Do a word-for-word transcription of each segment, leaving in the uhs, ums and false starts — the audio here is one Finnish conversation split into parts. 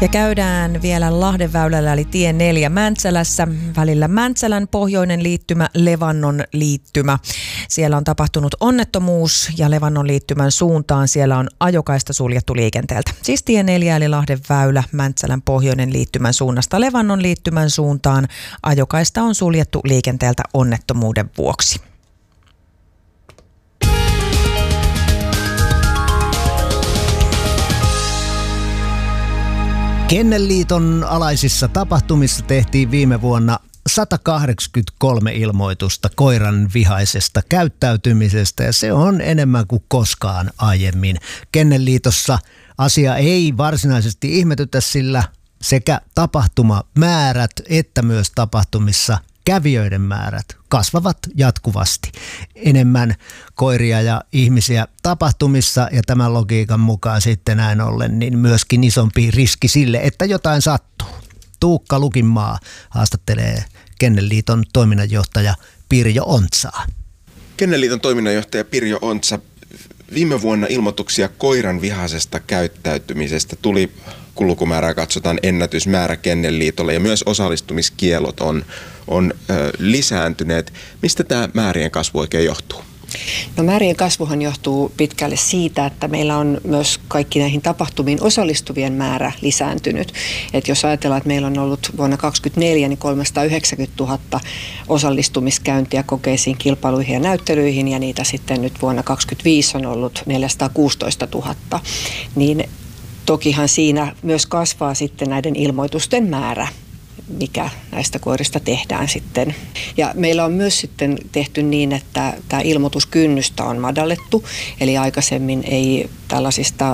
Ja käydään vielä Lahdenväylällä eli tie neljä Mäntsälässä, välillä Mäntsälän pohjoinen liittymä, Levannon liittymä. Siellä on tapahtunut onnettomuus ja Levannon liittymän suuntaan siellä on ajokaista suljettu liikenteeltä. Siis tie neljä eli Lahdenväylä Mäntsälän pohjoinen liittymän suunnasta Levannon liittymän suuntaan ajokaista on suljettu liikenteeltä onnettomuuden vuoksi. Kennelliiton alaisissa tapahtumissa tehtiin viime vuonna sata kahdeksankymmentäkolme ilmoitusta koiran vihaisesta käyttäytymisestä ja se on enemmän kuin koskaan aiemmin. Kennelliitossa asia ei varsinaisesti ihmetytä, sillä sekä tapahtumamäärät että myös tapahtumissa kävijöiden määrät kasvavat jatkuvasti. Enemmän koiria ja ihmisiä tapahtumissa ja tämän logiikan mukaan sitten näin ollen niin myöskin isompi riski sille, että jotain sattuu. Tuukka Lukinmaa haastattelee Kennelliiton toiminnanjohtaja Pirjo Ontsaa. Kennelliiton toiminnanjohtaja Pirjo Ontsa, viime vuonna ilmoituksia koiran vihaisesta käyttäytymisestä tuli, kun lukumäärää katsotaan, ennätysmäärä Kennelliitolle ja myös osallistumiskiellot on, on ö, lisääntyneet. Mistä tämä määrien kasvu oikein johtuu? No määrien kasvuhan johtuu pitkälle siitä, että meillä on myös kaikki näihin tapahtumiin osallistuvien määrä lisääntynyt. Et jos ajatellaan, että meillä on ollut vuonna kaksituhattakaksikymmentäneljä niin kolmesataayhdeksänkymmentätuhatta osallistumiskäyntiä kokeisiin, kilpailuihin ja näyttelyihin ja niitä sitten nyt vuonna kaksituhattakaksikymmentäviisi on ollut neljäsataakuusitoistatuhatta, niin tokihan siinä myös kasvaa sitten näiden ilmoitusten määrä, mikä näistä koirista tehdään sitten. Ja meillä on myös sitten tehty niin, että tämä ilmoituskynnystä on madallettu, eli aikaisemmin ei tällaisista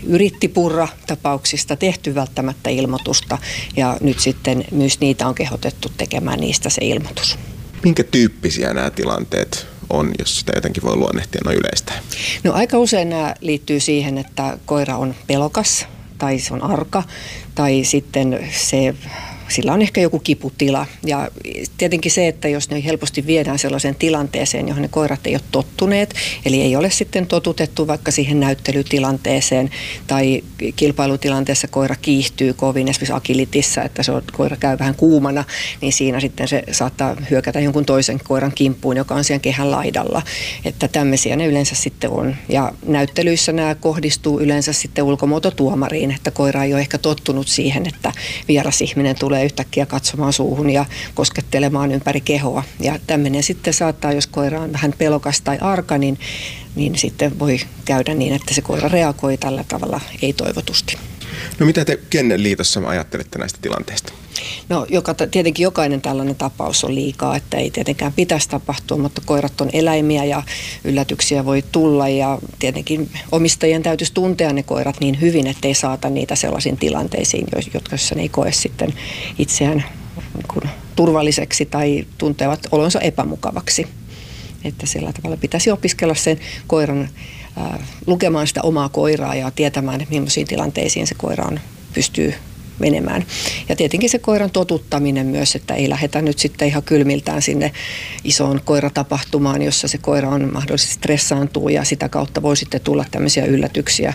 yrittipurra-tapauksista tehty välttämättä ilmoitusta, ja nyt sitten myös niitä on kehotettu tekemään niistä se ilmoitus. Minkä tyyppisiä nämä tilanteet on, jos sitä jotenkin voi luonnehtia noin yleistä? No aika usein nämä liittyy siihen, että koira on pelokas tai se on arka tai sitten se sillä on ehkä joku kiputila. Ja tietenkin se, että jos ne helposti viedään sellaiseen tilanteeseen, johon ne koirat ei ole tottuneet, eli ei ole sitten totutettu vaikka siihen näyttelytilanteeseen tai kilpailutilanteessa koira kiihtyy kovin, esimerkiksi agilitissa, että se on, koira käy vähän kuumana, niin siinä sitten se saattaa hyökätä jonkun toisen koiran kimppuun, joka on siellä kehän laidalla. Että tämmöisiä ne yleensä sitten on. Ja näyttelyissä nämä kohdistuu yleensä sitten ulkomuototuomariin, että koira ei ole ehkä tottunut siihen, että vieras ihminen tulee yhtäkkiä katsomaan suuhun ja koskettelemaan ympäri kehoa. Ja tämmöinen sitten saattaa, jos koira on vähän pelokas tai arka, niin, niin sitten voi käydä niin, että se koira reagoi tällä tavalla ei-toivotusti. No mitä te Kennelliitossa ajattelette näistä tilanteista? No joka, tietenkin jokainen tällainen tapaus on liikaa, että ei tietenkään pitäisi tapahtua, mutta koirat on eläimiä ja yllätyksiä voi tulla ja tietenkin omistajien täytyisi tuntea ne koirat niin hyvin, ettei saata niitä sellaisiin tilanteisiin, jotka ne ei koe sitten itseään niin kuin turvalliseksi tai tuntevat olonsa epämukavaksi. Että sillä tavalla pitäisi opiskella sen koiran äh, lukemaan sitä omaa koiraa ja tietämään, että millaisiin tilanteisiin se koira on, pystyy menemään. Ja tietenkin se koiran totuttaminen myös, että ei lähdetä nyt sitten ihan kylmiltään sinne isoon koiratapahtumaan, jossa se koira on mahdollisesti stressaantuu ja sitä kautta voi sitten tulla tämmöisiä yllätyksiä,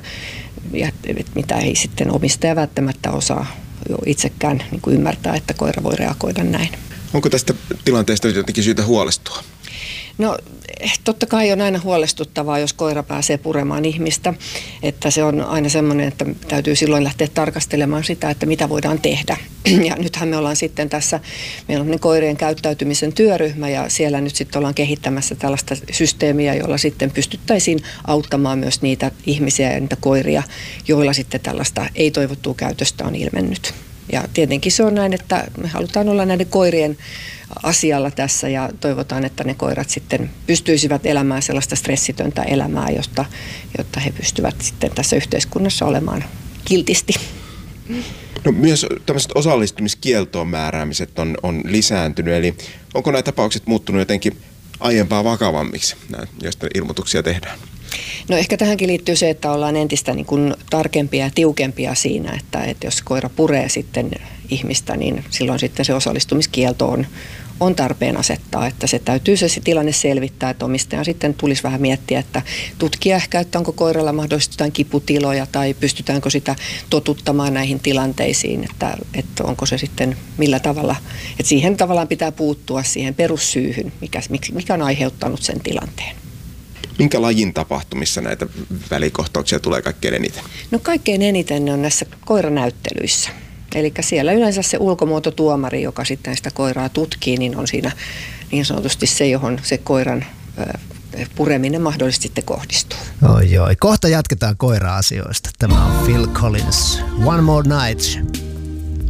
mitä ei sitten omistaja välttämättä osaa jo itsekään niin kuin ymmärtää, että koira voi reagoida näin. Onko tästä tilanteesta nyt jotenkin syytä huolestua? No totta kai on aina huolestuttavaa, jos koira pääsee puremaan ihmistä, että se on aina semmoinen, että täytyy silloin lähteä tarkastelemaan sitä, että mitä voidaan tehdä. Ja nythän me ollaan sitten tässä, meillä on koirien käyttäytymisen työryhmä ja siellä nyt sitten ollaan kehittämässä tällaista systeemiä, jolla sitten pystyttäisiin auttamaan myös niitä ihmisiä ja niitä koiria, joilla sitten tällaista ei-toivottua käytöstä on ilmennyt. Ja tietenkin se on näin, että me halutaan olla näiden koirien asialla tässä ja toivotaan, että ne koirat sitten pystyisivät elämään sellaista stressitöntä elämää, jotta, jotta he pystyvät sitten tässä yhteiskunnassa olemaan kiltisti. No myös tämmöiset osallistumiskieltoon määräämiset on, on lisääntynyt, eli onko nämä tapaukset muuttunut jotenkin aiempaa vakavammiksi, joista ilmoituksia tehdään? No ehkä tähänkin liittyy se, että ollaan entistä niin kuin tarkempia ja tiukempia siinä, että, että jos koira puree sitten ihmistä, niin silloin sitten se osallistumiskielto on, on tarpeen asettaa, että se täytyy se tilanne selvittää, että omistaja sitten tulisi vähän miettiä, että tutkia ehkä, että onko koiralla mahdollisesti jotain kiputiloja tai pystytäänkö sitä totuttamaan näihin tilanteisiin, että, että onko se sitten millä tavalla, että siihen tavallaan pitää puuttua siihen perussyyhyn, mikä, mikä on aiheuttanut sen tilanteen. Minkä lajin tapahtumissa näitä välikohtauksia tulee kaikkein eniten? No kaikkein eniten ne on näissä koiranäyttelyissä. Eli siellä yleensä se ulkomuototuomari, joka sitten sitä koiraa tutkii, niin on siinä niin sanotusti se, johon se koiran pureminen mahdollisesti sitten kohdistuu. Oi, oi. Kohta jatketaan koira-asioista. Tämä on Phil Collins. One More Night.